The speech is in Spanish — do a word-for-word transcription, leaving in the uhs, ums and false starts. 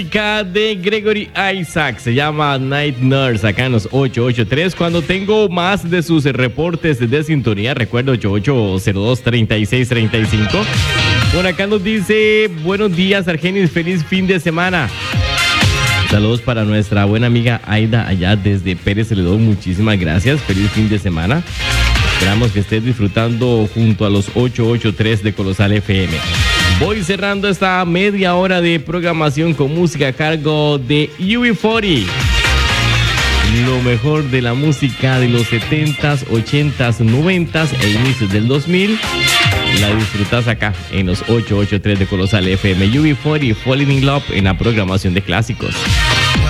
De Gregory Isaac se llama Night Nurse acá en los ocho ocho tres. Cuando tengo más de sus reportes de sintonía, recuerdo ocho ocho cero dos, treinta y seis treinta y cinco. Por acá nos dice: buenos días, Argenis, feliz fin de semana. Saludos para nuestra buena amiga Aida allá desde Pérez Celedón. Muchísimas gracias, feliz fin de semana. Esperamos que estés disfrutando junto a los ocho ocho tres de Colosal F M. Voy cerrando esta media hora de programación con música a cargo de U B cuarenta. Lo mejor de la música de los setentas, ochentas, noventas e inicios del dos mil. La disfrutas acá en los ocho ocho tres de Colosal F M. U B cuarenta, Falling in Love en la programación de clásicos.